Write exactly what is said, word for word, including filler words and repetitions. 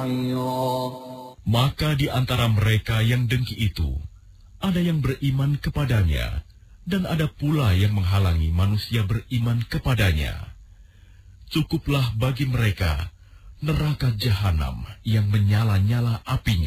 سعيرا. Maka di antara mereka yang dengki itu, ada yang beriman kepadanya, dan ada pula yang menghalangi manusia beriman kepadanya. Cukuplah bagi mereka neraka jahanam yang menyala-nyala apinya.